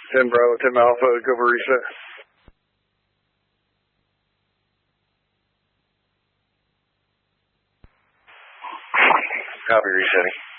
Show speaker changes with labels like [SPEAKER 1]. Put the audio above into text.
[SPEAKER 1] 10 Bravo, 10 Alpha, go for reset. Copy, resetting.